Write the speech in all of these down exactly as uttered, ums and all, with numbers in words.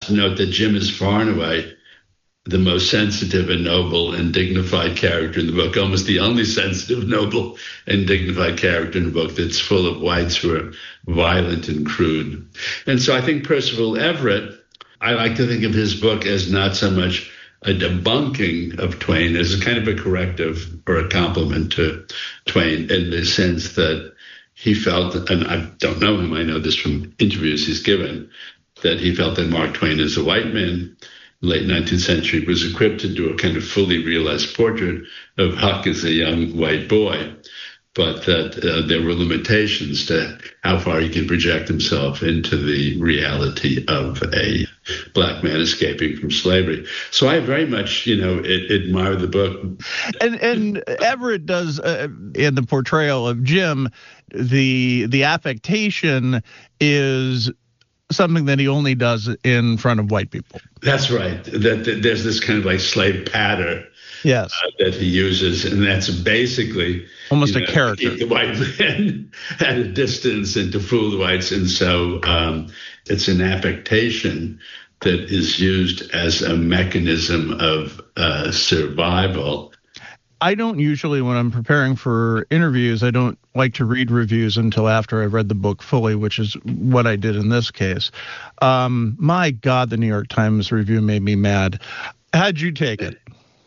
Note that Jim is far and away the most sensitive and noble and dignified character in the book, almost the only sensitive, noble, and dignified character in the book that's full of whites who are violent and crude. And so I think Percival Everett, I like to think of his book as not so much a debunking of Twain as a kind of a corrective or a compliment to Twain, in the sense that he felt, and I don't know him, I know this from interviews he's given, that he felt that Mark Twain is a white man, late nineteenth century, was equipped to do a kind of fully realized portrait of Huck as a young white boy, but that uh, there were limitations to how far he could project himself into the reality of a black man escaping from slavery. So I very much, you know, it, admire the book. And and Everett does, uh, in the portrayal of Jim, the the affectation is something that he only does in front of white people. That's right. That, that there's this kind of like slave patter, yes, uh, that he uses, and that's basically almost you a know, character. To keep the white man at a distance and to fool the whites, and so um, it's an affectation that is used as a mechanism of uh, survival. I don't usually, when I'm preparing for interviews, I don't like to read reviews until after I've read the book fully, which is what I did in this case. Um, my God, the New York Times review made me mad. How'd you take it?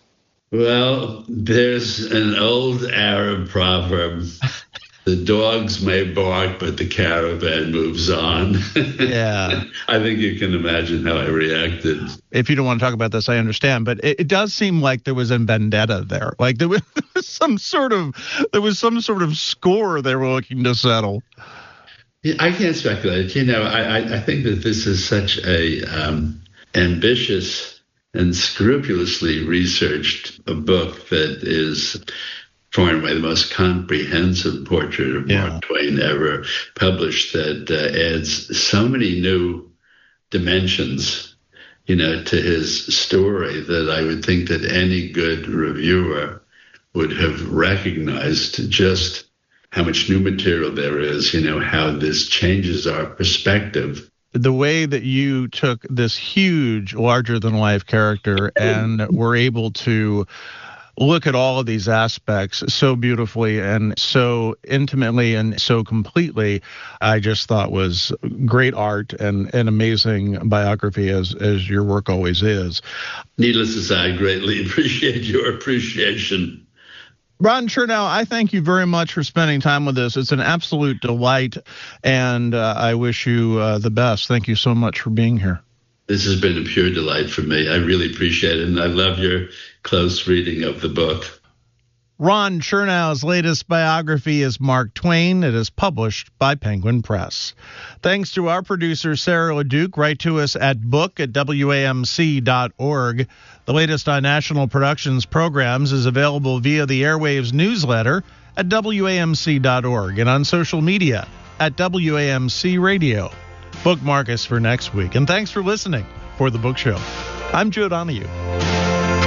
Well, there's an old Arab proverb. The dogs may bark, but the caravan moves on. Yeah. I think you can imagine how I reacted. If you don't want to talk about this, I understand. But it, it does seem like there was a vendetta there. Like there was, there was some sort of there was some sort of score they were looking to settle. Yeah, I can't speculate. You know, I, I, I think that this is such a um, ambitious and scrupulously researched a book that is far and away the most comprehensive portrait of yeah. Mark Twain ever published, that uh, adds so many new dimensions, you know, to his story, that I would think that any good reviewer would have recognized just how much new material there is, you know, how this changes our perspective. The way that you took this huge, larger-than-life character and were able to look at all of these aspects so beautifully and so intimately and so completely, I just thought was great art and an amazing biography, as as your work always is. Needless to say, I greatly appreciate your appreciation. Ron Chernow, I thank you very much for spending time with us. It's an absolute delight, and uh, I wish you uh, the best. Thank you so much for being here. This has been a pure delight for me. I really appreciate it, and I love your close reading of the book. Ron Chernow's latest biography is Mark Twain. It is published by Penguin Press. Thanks to our producer, Sarah LeDuc. Write to us at book at W A M C dot org. The latest on National Productions programs is available via the Airwaves newsletter at W A M C dot org and on social media at W A M C Radio. Bookmark us for next week. And thanks for listening for The Book Show. I'm Joe Donahue.